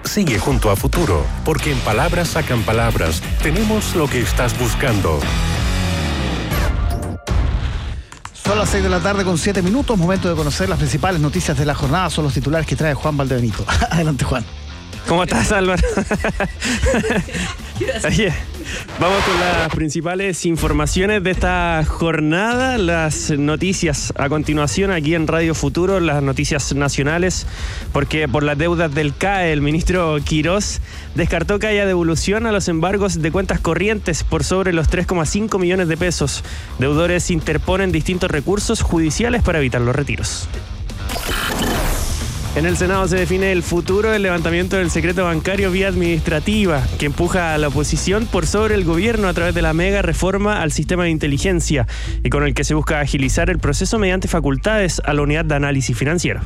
sigue junto a Futuro, porque en Palabras Sacan Palabras tenemos lo que estás buscando. Son las 6 de la tarde con 7 minutos, momento de conocer las principales noticias de la jornada. Son los titulares que trae Juan Valdebenito. Adelante, Juan. ¿Cómo estás, Álvaro? Oye, vamos con las principales informaciones de esta jornada, las noticias a continuación aquí en Radio Futuro, las noticias nacionales, porque por las deudas del CAE, el ministro Quirós descartó que haya devolución a los embargos de cuentas corrientes por sobre los 3,5 millones de pesos. Deudores interponen distintos recursos judiciales para evitar los retiros. En el Senado se define el futuro del levantamiento del secreto bancario vía administrativa, que empuja a la oposición por sobre el gobierno a través de la mega reforma al sistema de inteligencia y con el que se busca agilizar el proceso mediante facultades a la unidad de análisis financiero.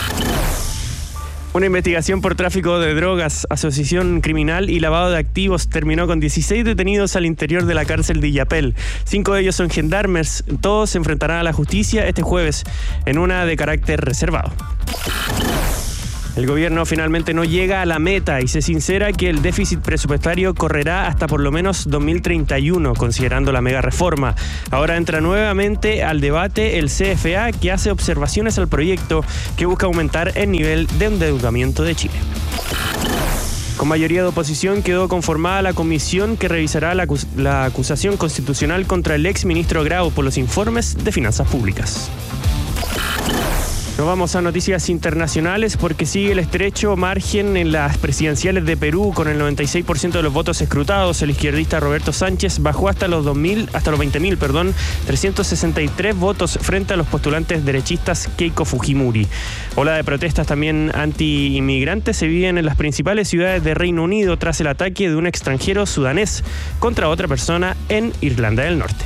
Una investigación por tráfico de drogas, asociación criminal y lavado de activos terminó con 16 detenidos al interior de la cárcel de Illapel. 5 de ellos son gendarmes. Todos se enfrentarán a la justicia este jueves en una de carácter reservado. El gobierno finalmente no llega a la meta y se sincera que el déficit presupuestario correrá hasta por lo menos 2031, considerando la mega reforma. Ahora entra nuevamente al debate el CFA, que hace observaciones al proyecto que busca aumentar el nivel de endeudamiento de Chile. Con mayoría de oposición quedó conformada la comisión que revisará la acusación constitucional contra el exministro Grau por los informes de finanzas públicas. Nos vamos a noticias internacionales porque sigue el estrecho margen en las presidenciales de Perú con el 96% de los votos escrutados. El izquierdista Roberto Sánchez bajó hasta los 20.000, 363 votos frente a los postulantes derechistas Keiko Fujimori. Ola de protestas también anti-inmigrantes se viven en las principales ciudades de Reino Unido tras el ataque de un extranjero sudanés contra otra persona en Irlanda del Norte.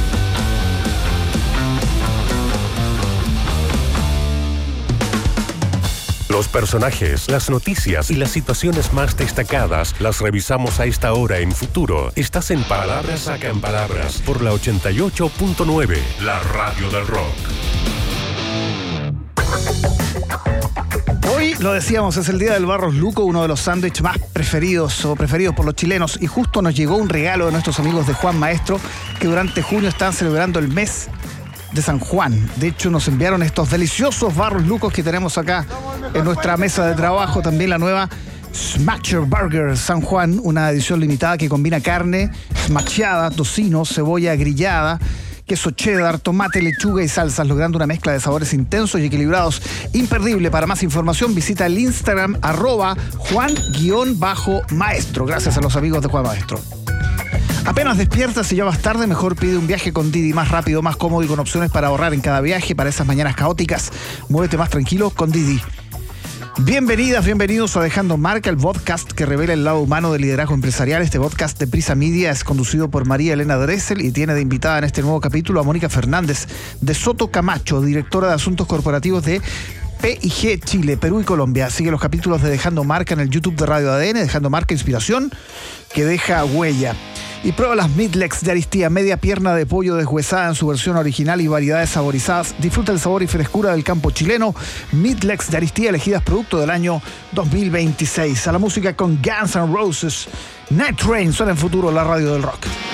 Los personajes, las noticias y las situaciones más destacadas las revisamos a esta hora en Futuro. Estás en Palabras Sacan Palabras por la 88.9, la radio del rock. Hoy, lo decíamos, es el día del Barros Luco, uno de los sándwiches más preferidos por los chilenos. Y justo nos llegó un regalo de nuestros amigos de Juan Maestro, que durante junio están celebrando el mes de San Juan. De hecho, nos enviaron estos deliciosos Barros Lucos que tenemos acá en nuestra mesa de trabajo. También la nueva Smasher Burger San Juan, una edición limitada que combina carne smacheada, tocino, cebolla grillada, queso cheddar, tomate, lechuga y salsas, logrando una mezcla de sabores intensos y equilibrados. Imperdible. Para más información visita el Instagram @Juan_Maestro. Gracias a los amigos de Juan Maestro. Apenas despiertas y ya vas tarde, mejor pide un viaje con Didi, más rápido, más cómodo y con opciones para ahorrar en cada viaje. Para esas mañanas caóticas, muévete más tranquilo con Didi. Bienvenidas, bienvenidos a Dejando Marca, el podcast que revela el lado humano del liderazgo empresarial. Este podcast de Prisa Media es conducido por María Elena Dressel y tiene de invitada en este nuevo capítulo a Mónica Fernández de Soto Camacho, directora de Asuntos Corporativos de PIG Chile, Perú y Colombia. Sigue los capítulos de Dejando Marca en el YouTube de Radio ADN, Dejando Marca, inspiración que deja huella. Y prueba las Midlex de Aristía, media pierna de pollo deshuesada en su versión original y variedades saborizadas. Disfruta el sabor y frescura del campo chileno. Midlex de Aristía, elegidas producto del año 2026. A la música con Guns N' Roses. Night Train suena en Futuro, la radio del rock.